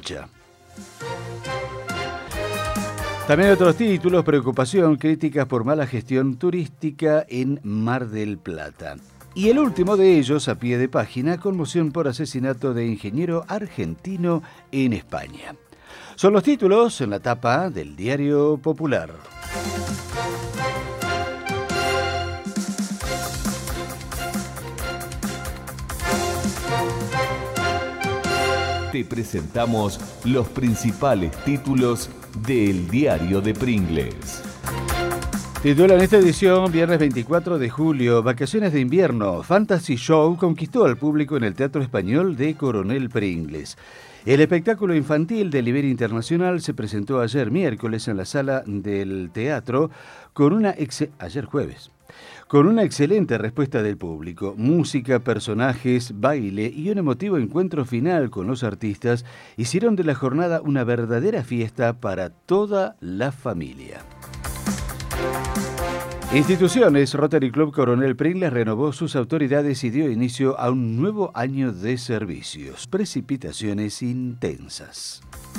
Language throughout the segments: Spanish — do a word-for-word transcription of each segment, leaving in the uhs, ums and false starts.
escucha. También otros títulos: preocupación, críticas por mala gestión turística en Mar del Plata. Y el último de ellos, a pie de página, conmoción por asesinato de ingeniero argentino en España. Son los títulos en la tapa del Diario Popular. Te presentamos los principales títulos del Diario de Pringles. Titula en esta edición, viernes veinticuatro de julio, vacaciones de invierno. Fantasy Show conquistó al público en el Teatro Español de Coronel Pringles. El espectáculo infantil del nivel internacional se presentó ayer miércoles en la sala del teatro con una ex... ayer jueves. Con una excelente respuesta del público, música, personajes, baile y un emotivo encuentro final con los artistas hicieron de la jornada una verdadera fiesta para toda la familia. Instituciones. Rotary Club Coronel Pringles renovó sus autoridades y dio inicio a un nuevo año de servicios. Precipitaciones intensas.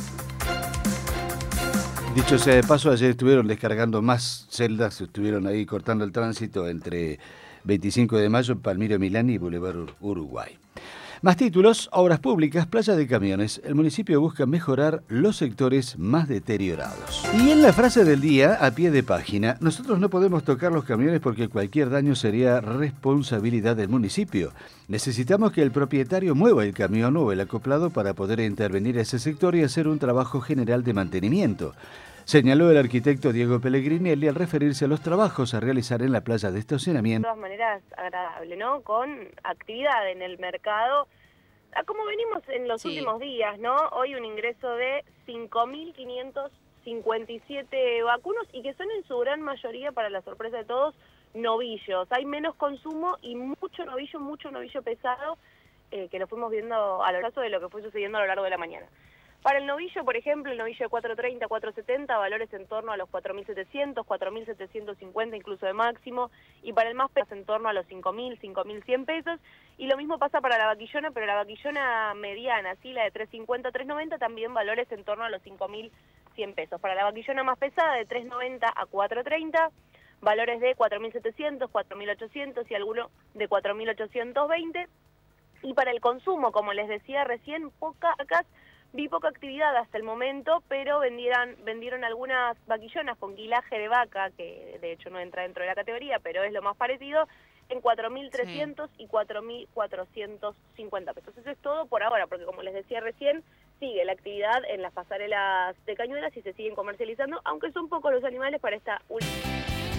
Dicho sea de paso, ayer estuvieron descargando más celdas, estuvieron ahí cortando el tránsito entre veinticinco de mayo, Palmiro Milán y Boulevard Uruguay. Más títulos: obras públicas, playa de camiones. El municipio busca mejorar los sectores más deteriorados. Y en la frase del día, a pie de página, nosotros no podemos tocar los camiones porque cualquier daño sería responsabilidad del municipio. Necesitamos que el propietario mueva el camión o el acoplado para poder intervenir a ese sector y hacer un trabajo general de mantenimiento, señaló el arquitecto Diego Pellegrinelli al referirse a los trabajos a realizar en la playa de estacionamiento. De todas maneras, agradable, ¿no? Con actividad en el mercado, a como venimos en los sí. últimos días, ¿no? Hoy un ingreso de cinco mil quinientos cincuenta y siete vacunos y que son en su gran mayoría, para la sorpresa de todos, novillos. Hay menos consumo y mucho novillo, mucho novillo pesado, eh, que lo fuimos viendo a lo largo de lo que fue sucediendo a lo largo de la mañana. Para el novillo, por ejemplo, el novillo de cuatro treinta, cuatro setenta, valores en torno a los cuatro mil setecientos, cuatro mil setecientos cincuenta incluso de máximo, y para el más peso en torno a los cinco mil, cinco mil cien pesos, y lo mismo pasa para la vaquillona, pero la vaquillona mediana, ¿sí? La de tres cincuenta, tres noventa, también valores en torno a los cinco mil cien pesos. Para la vaquillona más pesada, de tres noventa a cuatro treinta, valores de cuatro mil setecientos, cuatro mil ochocientos y alguno de cuatro mil ochocientos veinte, y para el consumo, como les decía recién, poca acá vi poca actividad hasta el momento, pero vendieron, vendieron algunas vaquillonas con quilaje de vaca, que de hecho no entra dentro de la categoría, pero es lo más parecido, en cuatro mil trescientos sí. y cuatro mil cuatrocientos cincuenta pesos. Eso es todo por ahora, porque como les decía recién, sigue la actividad en las pasarelas de cañuelas y se siguen comercializando, aunque son pocos los animales para esta última.